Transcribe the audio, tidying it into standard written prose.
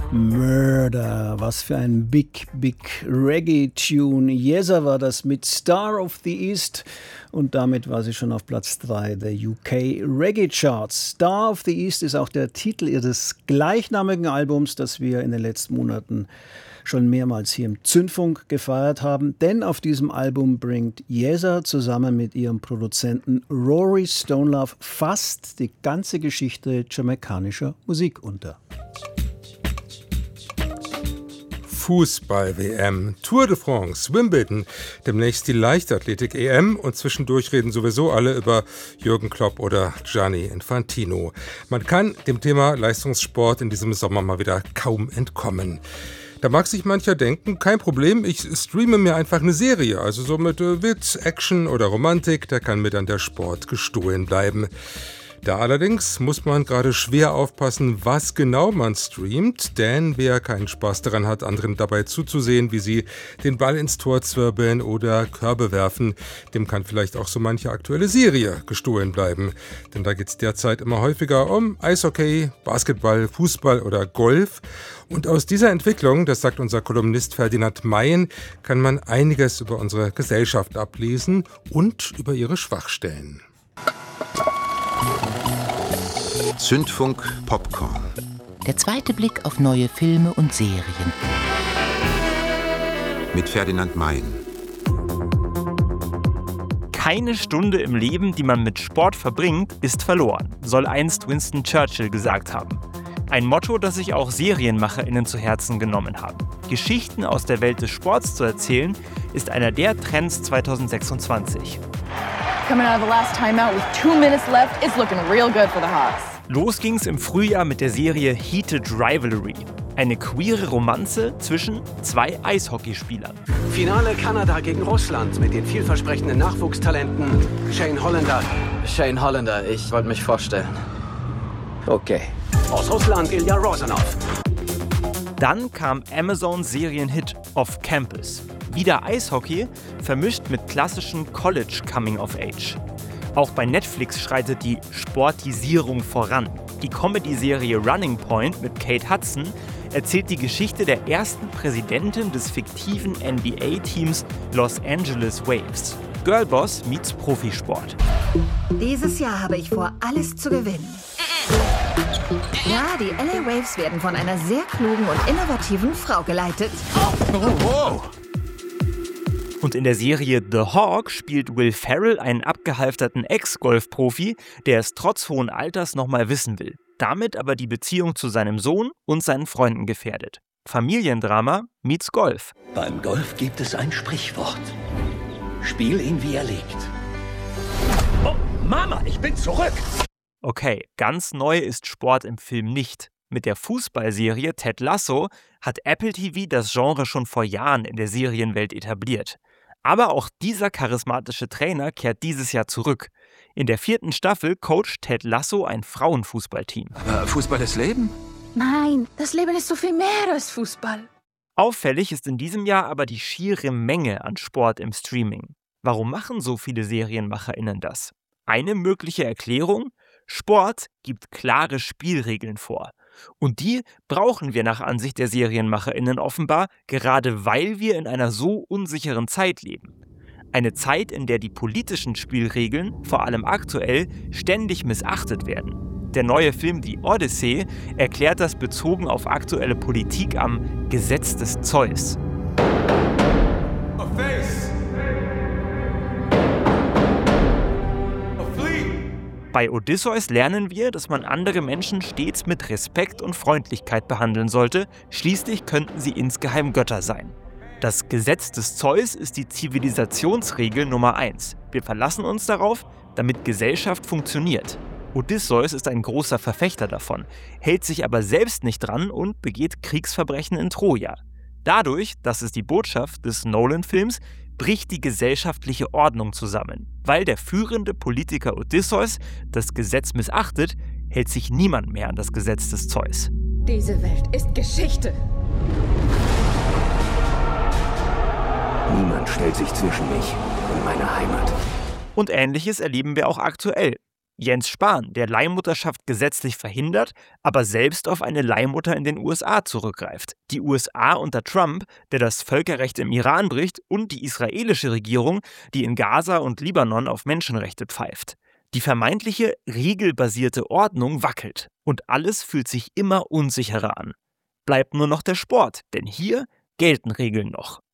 Murder, was für ein Big Reggae-Tune. Yeza war das mit Star of the East und damit war sie schon auf Platz 3 der UK Reggae Charts. Star of the East ist auch der Titel ihres gleichnamigen Albums, das wir in den letzten Monaten schon mehrmals hier im Zündfunk gefeiert haben. Denn auf diesem Album bringt Yeza zusammen mit ihrem Produzenten Rory Stonelove fast die ganze Geschichte jamaikanischer Musik unter. Fußball-WM, Tour de France, Wimbledon, demnächst die Leichtathletik-EM und zwischendurch reden sowieso alle über Jürgen Klopp oder Gianni Infantino. Man kann dem Thema Leistungssport in diesem Sommer mal wieder kaum entkommen. Da mag sich mancher denken, kein Problem, ich streame mir einfach eine Serie, also so mit Witz, Action oder Romantik, da kann mir dann der Sport gestohlen bleiben. Da allerdings muss man gerade schwer aufpassen, was genau man streamt, denn wer keinen Spaß daran hat, anderen dabei zuzusehen, wie sie den Ball ins Tor zwirbeln oder Körbe werfen, dem kann vielleicht auch so manche aktuelle Serie gestohlen bleiben. Denn da geht es derzeit immer häufiger um Eishockey, Basketball, Fußball oder Golf. Und aus dieser Entwicklung, das sagt unser Kolumnist Ferdinand Mayen, kann man einiges über unsere Gesellschaft ablesen und über ihre Schwachstellen. Zündfunk Popcorn. Der zweite Blick auf neue Filme und Serien. Mit Ferdinand Mayen. Keine Stunde im Leben, die man mit Sport verbringt, ist verloren, soll einst Winston Churchill gesagt haben. Ein Motto, das sich auch SerienmacherInnen zu Herzen genommen haben. Geschichten aus der Welt des Sports zu erzählen, ist einer der Trends 2026. Coming out of the last timeout with 2 minutes left, it's looking real good for the Hawks. Los ging's im Frühjahr mit der Serie Heated Rivalry. Eine queere Romanze zwischen zwei Eishockeyspielern. Finale Kanada gegen Russland mit den vielversprechenden Nachwuchstalenten Shane Hollander. Shane Hollander, ich wollte mich vorstellen. Okay. Aus Russland Ilya Rozanov. Dann kam Amazons Serienhit Off Campus. Wieder Eishockey, vermischt mit klassischen College Coming of Age. Auch bei Netflix schreitet die Sportisierung voran. Die Comedy-Serie Running Point mit Kate Hudson erzählt die Geschichte der ersten Präsidentin des fiktiven NBA-Teams Los Angeles Waves. Girlboss meets Profisport. Dieses Jahr habe ich vor, alles zu gewinnen. Ja, die LA Waves werden von einer sehr klugen und innovativen Frau geleitet. Wow. Und in der Serie The Hawk spielt Will Ferrell einen abgehalfterten Ex-Golfprofi, der es trotz hohen Alters nochmal wissen will. Damit aber die Beziehung zu seinem Sohn und seinen Freunden gefährdet. Familiendrama meets Golf. Beim Golf gibt es ein Sprichwort. Spiel ihn, wie er liegt. Oh, Mama, ich bin zurück! Okay, ganz neu ist Sport im Film nicht. Mit der Fußballserie Ted Lasso hat Apple TV das Genre schon vor Jahren in der Serienwelt etabliert. Aber auch dieser charismatische Trainer kehrt dieses Jahr zurück. In der 4. Staffel coacht Ted Lasso ein Frauenfußballteam. Aber Fußball ist Leben? Nein, das Leben ist so viel mehr als Fußball. Auffällig ist in diesem Jahr aber die schiere Menge an Sport im Streaming. Warum machen so viele SerienmacherInnen das? Eine mögliche Erklärung: Sport gibt klare Spielregeln vor. Und die brauchen wir nach Ansicht der SerienmacherInnen offenbar, gerade weil wir in einer so unsicheren Zeit leben. Eine Zeit, in der die politischen Spielregeln, vor allem aktuell, ständig missachtet werden. Der neue Film The Odyssey erklärt das bezogen auf aktuelle Politik am Gesetz des Zeus. Bei Odysseus lernen wir, dass man andere Menschen stets mit Respekt und Freundlichkeit behandeln sollte, schließlich könnten sie insgeheim Götter sein. Das Gesetz des Zeus ist die Zivilisationsregel Nummer 1. Wir verlassen uns darauf, damit Gesellschaft funktioniert. Odysseus ist ein großer Verfechter davon, hält sich aber selbst nicht dran und begeht Kriegsverbrechen in Troja. Dadurch, das ist die Botschaft des Nolan-Films, bricht die gesellschaftliche Ordnung zusammen. Weil der führende Politiker Odysseus das Gesetz missachtet, hält sich niemand mehr an das Gesetz des Zeus. Diese Welt ist Geschichte. Niemand stellt sich zwischen mich und meine Heimat. Und Ähnliches erleben wir auch aktuell. Jens Spahn, der Leihmutterschaft gesetzlich verhindert, aber selbst auf eine Leihmutter in den USA zurückgreift. Die USA unter Trump, der das Völkerrecht im Iran bricht, und die israelische Regierung, die in Gaza und Libanon auf Menschenrechte pfeift. Die vermeintliche regelbasierte Ordnung wackelt und alles fühlt sich immer unsicherer an. Bleibt nur noch der Sport, denn hier gelten Regeln noch.